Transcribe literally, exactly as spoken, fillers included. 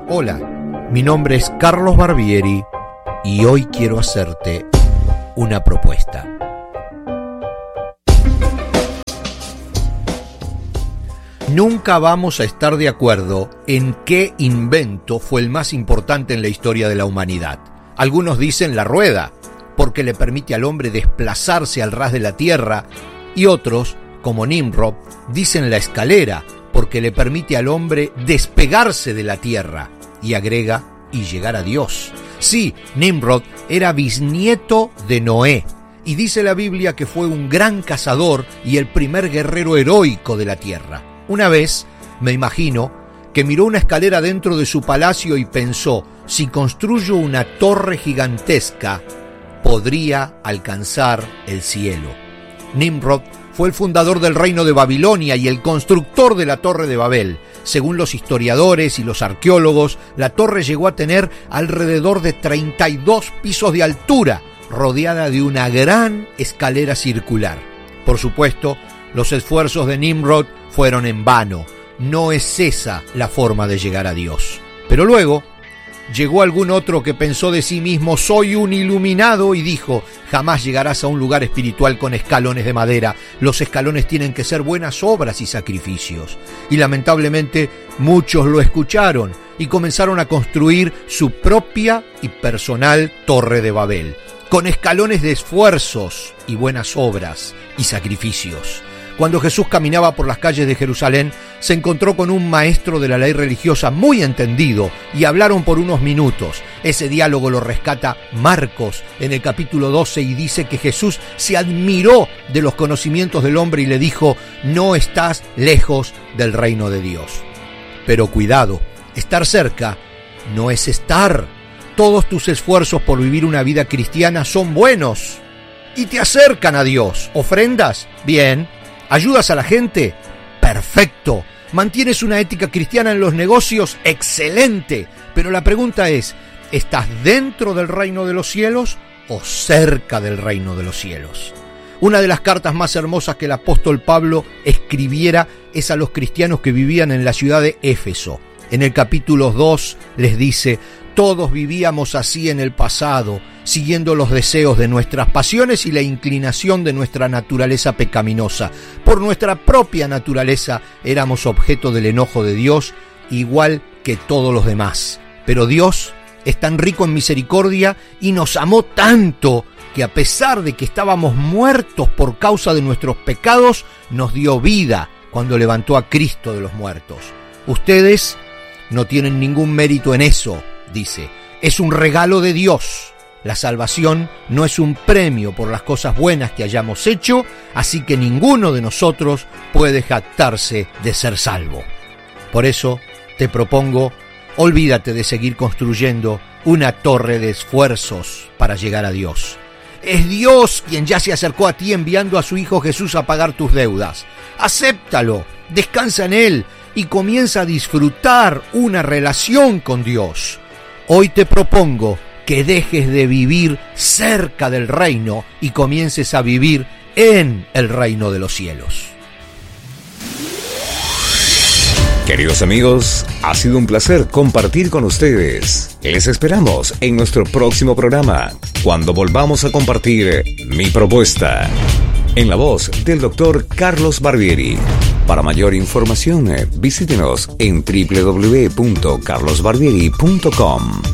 Hola, mi nombre es Carlos Barbieri y hoy quiero hacerte una propuesta. Nunca vamos a estar de acuerdo en qué invento fue el más importante en la historia de la humanidad. Algunos dicen la rueda, porque le permite al hombre desplazarse al ras de la tierra, y otros, como Nimrod, dicen la escalera, porque le permite al hombre despegarse de la tierra, y agrega, y llegar a Dios. Sí, Nimrod era bisnieto de Noé, y dice la Biblia que fue un gran cazador y el primer guerrero heroico de la tierra. Una vez, me imagino, que miró una escalera dentro de su palacio y pensó, si construyo una torre gigantesca, podría alcanzar el cielo. Nimrod fue el fundador del reino de Babilonia y el constructor de la Torre de Babel. Según los historiadores y los arqueólogos, la torre llegó a tener alrededor de treinta y dos pisos de altura, rodeada de una gran escalera circular. Por supuesto, los esfuerzos de Nimrod fueron en vano. No es esa la forma de llegar a Dios. Pero luego llegó algún otro que pensó de sí mismo, soy un iluminado, y dijo, jamás llegarás a un lugar espiritual con escalones de madera. Los escalones tienen que ser buenas obras y sacrificios. Y lamentablemente muchos lo escucharon y comenzaron a construir su propia y personal Torre de Babel, con escalones de esfuerzos y buenas obras y sacrificios. Cuando Jesús caminaba por las calles de Jerusalén, se encontró con un maestro de la ley religiosa muy entendido y hablaron por unos minutos. Ese diálogo lo rescata Marcos en el capítulo doce y dice que Jesús se admiró de los conocimientos del hombre y le dijo, no estás lejos del reino de Dios. Pero cuidado, estar cerca no es estar. Todos tus esfuerzos por vivir una vida cristiana son buenos y te acercan a Dios. ¿Ofrendas? Bien. ¿Ayudas a la gente? Perfecto. ¿Mantienes una ética cristiana en los negocios? Excelente. Pero la pregunta es, ¿estás dentro del reino de los cielos o cerca del reino de los cielos? Una de las cartas más hermosas que el apóstol Pablo escribiera es a los cristianos que vivían en la ciudad de Éfeso. En el capítulo dos les dice, todos vivíamos así en el pasado, siguiendo los deseos de nuestras pasiones y la inclinación de nuestra naturaleza pecaminosa. Por nuestra propia naturaleza éramos objeto del enojo de Dios, igual que todos los demás. Pero Dios es tan rico en misericordia y nos amó tanto que a pesar de que estábamos muertos por causa de nuestros pecados, nos dio vida cuando levantó a Cristo de los muertos. Ustedes no tienen ningún mérito en eso, dice. Es un regalo de Dios. La salvación no es un premio por las cosas buenas que hayamos hecho, así que ninguno de nosotros puede jactarse de ser salvo. Por eso te propongo, olvídate de seguir construyendo una torre de esfuerzos para llegar a Dios. Es Dios quien ya se acercó a ti enviando a su Hijo Jesús a pagar tus deudas. Acéptalo, descansa en Él y comienza a disfrutar una relación con Dios. Hoy te propongo que dejes de vivir cerca del reino y comiences a vivir en el reino de los cielos. Queridos amigos, ha sido un placer compartir con ustedes. Les esperamos en nuestro próximo programa, cuando volvamos a compartir Mi Propuesta, en la voz del doctor Carlos Barbieri. Para mayor información, visítenos en doble u doble u doble u punto carlos barbieri punto com.